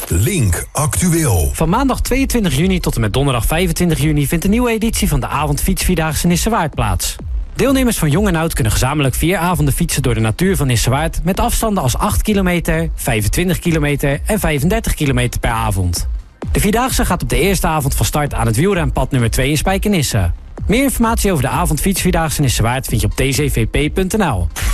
Link Actueel. Van maandag 22 juni tot en met donderdag 25 juni vindt een nieuwe editie van de avondfietsvierdaagse Nissewaard plaats. Deelnemers van jong en oud kunnen gezamenlijk 4 avonden fietsen door de natuur van Nissewaard met afstanden als 8 kilometer, 25 kilometer en 35 kilometer per avond. De vierdaagse gaat op de eerste avond van start aan het wielrenpad nummer 2 in Spijkenisse. Meer informatie over de avondfietsvierdaagse Nissewaard vind je op tzvp.nl.